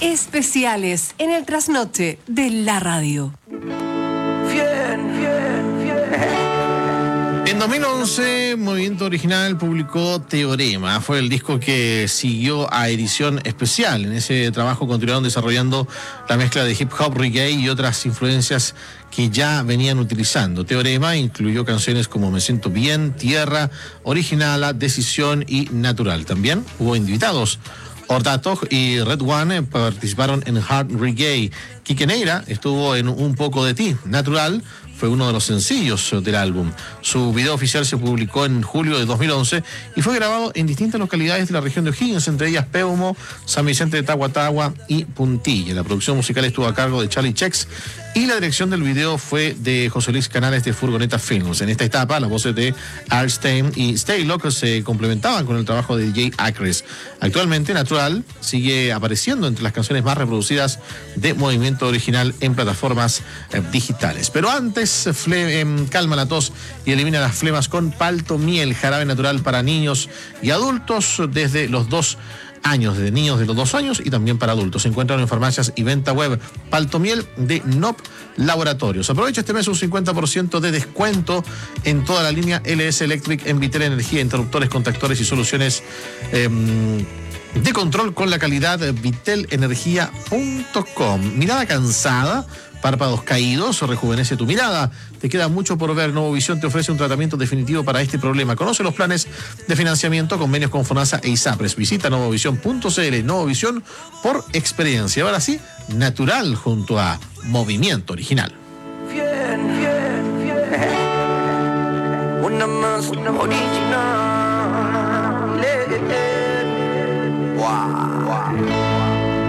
especiales en el trasnoche de la radio. En 2011, Movimiento Original publicó Teorema. Fue el disco que siguió a Edición Especial. En ese trabajo continuaron desarrollando la mezcla de hip hop, reggae y otras influencias que ya venían utilizando. Teorema incluyó canciones como Me Siento Bien, Tierra, Originala, Decisión y Natural. También hubo invitados. Ordatog y Red One participaron en Hard Reggae. Quique Neira estuvo en Un Poco de Ti. Natural fue uno de los sencillos del álbum. Su video oficial se publicó en julio de 2011 y fue grabado en distintas localidades de la región de O'Higgins, entre ellas Peumo, San Vicente de Tahuatahua y Puntilla. La producción musical estuvo a cargo de Charlie Chex y la dirección del video fue de José Luis Canales de Furgoneta Films. En esta etapa, las voces de Art Stein y Stay Loco se complementaban con el trabajo de DJ Acres. Actualmente, Natural sigue apareciendo entre las canciones más reproducidas de Movimiento Original en plataformas digitales. Pero antes, calma la tos y elimina las flemas con Palto Miel, jarabe natural para niños y adultos desde los 2 años, desde niños de los 2 años y también para adultos. Se encuentran en farmacias y venta web. Palto Miel de NOP Laboratorios. Aprovecha este mes un 50% de descuento en toda la línea LS Electric en Vitel Energía, interruptores, contactores y soluciones de control con la calidad vitelenergia.com. Mirada cansada, párpados caídos, rejuvenece tu mirada. Te queda mucho por ver. Novovisión te ofrece un tratamiento definitivo para este problema. Conoce los planes de financiamiento, convenios con FONASA e ISAPRES. Visita novovisión.cl. Novovisión por experiencia. Ahora sí, Natural junto a Movimiento Original. Una más original. Wow.